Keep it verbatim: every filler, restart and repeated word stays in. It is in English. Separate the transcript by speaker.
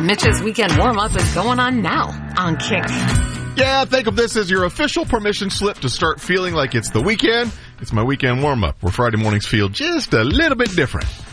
Speaker 1: Mitch's weekend warm-up is going on now on Kick.
Speaker 2: Yeah, think of this as your official permission slip to start feeling like it's the weekend. It's my weekend warm-up, where Friday mornings feel just a little bit different.